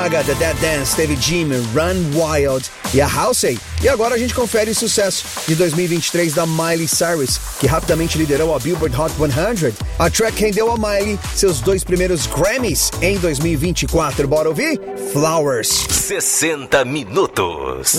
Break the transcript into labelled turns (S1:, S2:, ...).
S1: The Dead Dance teve Jimmy, Run Wild e a Halsey. E agora a gente confere o sucesso de 2023 da Miley Cyrus, que rapidamente liderou a Billboard Hot 100. A track rendeu a Miley seus 2 primeiros Grammys em 2024. Bora ouvir? Flowers.
S2: 60 minutos.